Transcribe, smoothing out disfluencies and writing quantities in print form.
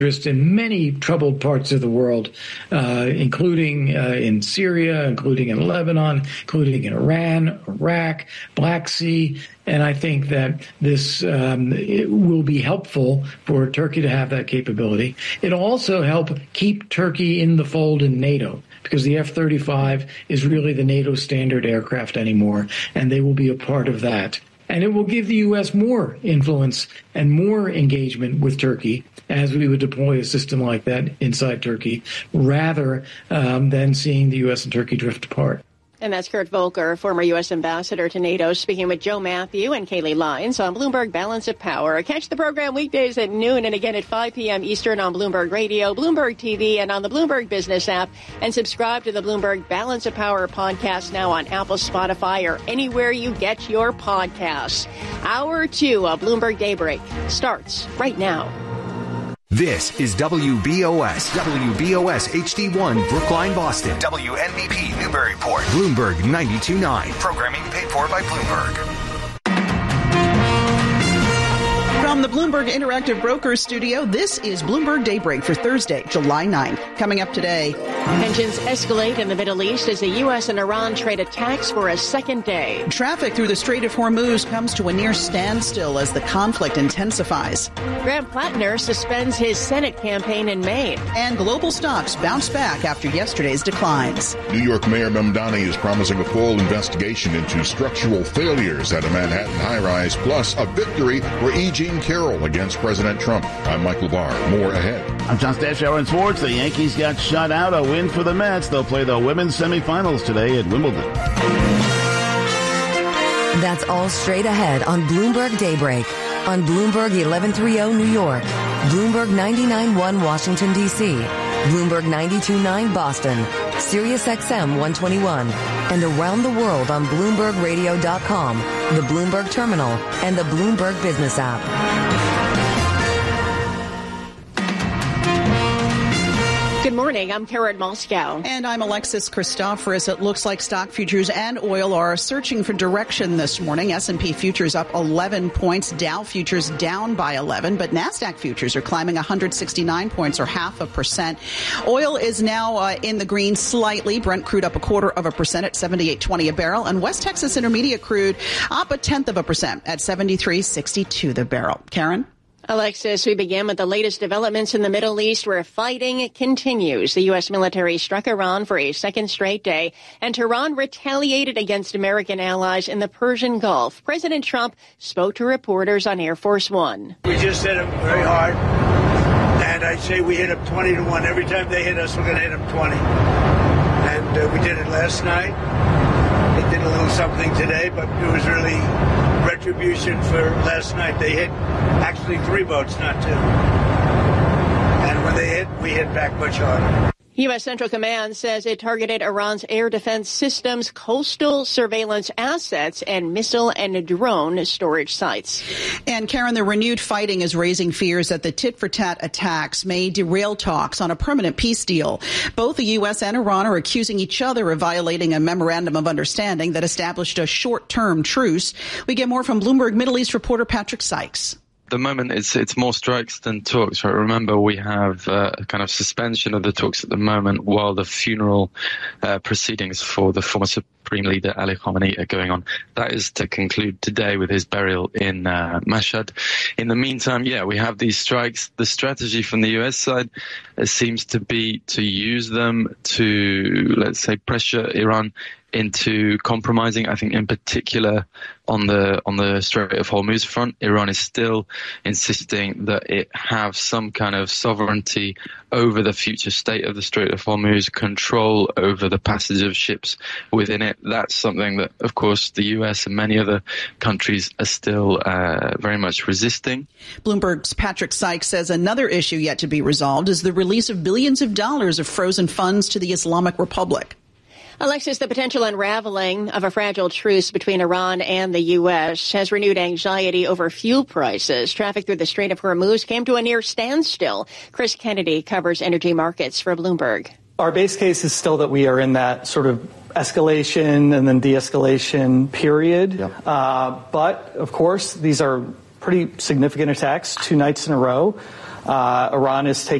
interest in many troubled parts of the world, including in Syria, including in Lebanon, including in Iran, Iraq, Black Sea. And I think that this it will be helpful for Turkey to have that capability. It'll also help keep Turkey in the fold in NATO, because the F-35 is really the NATO standard aircraft anymore, and they will be a part of that. And it will give the U.S. more influence and more engagement with Turkey as we would deploy a system like that inside Turkey, rather than seeing the U.S. and Turkey drift apart. And that's Kurt Volker, former U.S. ambassador to NATO, speaking with Joe Matthew and Kayleigh Lyons on Bloomberg Balance of Power. Catch the program weekdays at noon and again at 5 p.m. Eastern on Bloomberg Radio, Bloomberg TV, and on the Bloomberg Business app. And subscribe to the Bloomberg Balance of Power podcast now on Apple, Spotify, or anywhere you get your podcasts. Hour 2 of Bloomberg Daybreak starts right now. This is WBOS HD1, Brookline, Boston. WNBP, Newburyport. Bloomberg 92.9. Programming paid for by Bloomberg. From the Bloomberg Interactive Brokers studio, this is Bloomberg Daybreak for Thursday, July 9th. Coming up today. Tensions escalate in the Middle East as the U.S. and Iran trade attacks for a second day. Traffic through the Strait of Hormuz comes to a near standstill as the conflict intensifies. Graham Plattner suspends his Senate campaign in Maine. And global stocks bounce back after yesterday's declines. New York Mayor Mamdani is promising a full investigation into structural failures at a Manhattan high-rise, plus a victory for E. Jean Carroll against President Trump. I'm Michael Barr. More ahead. I'm John Stashower in sports. The Yankees got shut out. A win for the Mets. They'll play the women's semifinals today at Wimbledon. That's all straight ahead on Bloomberg Daybreak. On Bloomberg 1130 New York, Bloomberg 99.1 Washington, D.C., Bloomberg 92.9 Boston, Sirius XM 121, and around the world on BloombergRadio.com, the Bloomberg Terminal, and the Bloomberg Business app. Good morning. I'm Karen Moscow. And I'm Alexis Christoforous. It looks like stock futures and oil are searching for direction this morning. S&P futures up 11 points. Dow futures down by 11. But NASDAQ futures are climbing 169 points or 0.5%. Oil is now in the green slightly. Brent crude up 0.25% at $78.20 a barrel. And West Texas Intermediate crude up 0.1% at $73.62 the barrel. Karen? Alexis, we begin with the latest developments in the Middle East where fighting continues. The U.S. military struck Iran for a second straight day, and Tehran retaliated against American allies in the Persian Gulf. President Trump spoke to reporters on Air Force One. We just hit them very hard, and I say we hit them 20-1. Every time they hit us, we're going to hit them 20. And we did it last night. They did a little something today, but it was really retribution for last night. They hit actually 3 boats, not 2. And when they hit, we hit back much harder. U.S. Central Command says it targeted Iran's air defense systems, coastal surveillance assets, and missile and drone storage sites. And Karen, the renewed fighting is raising fears that the tit-for-tat attacks may derail talks on a permanent peace deal. Both the U.S. and Iran are accusing each other of violating a memorandum of understanding that established a short-term truce. We get more from Bloomberg Middle East reporter Patrick Sykes. The moment it's more strikes than talks, right? Remember, we have a kind of suspension of the talks at the moment while the funeral proceedings for the former Supreme Leader Ali Khamenei are going on. That is to conclude today with his burial in Mashhad. In the meantime, we have these strikes. The strategy from the US side seems to be to use them to, let's say, pressure Iran into compromising. I think in particular on the Strait of Hormuz front, Iran is still insisting that it have some kind of sovereignty over the future state of the Strait of Hormuz, control over the passage of ships within it. That's something that, of course, the US and many other countries are still very much resisting. Bloomberg's Patrick Sykes says another issue yet to be resolved is the release of billions of dollars of frozen funds to the Islamic Republic. Alexis, the potential unraveling of a fragile truce between Iran and the U.S. has renewed anxiety over fuel prices. Traffic through the Strait of Hormuz came to a near standstill. Chris Kennedy covers energy markets for Bloomberg. Our base case is still that we are in that sort of escalation and then de-escalation period. Yep. But, of course, these are pretty significant attacks 2 nights in a row. Iran is taking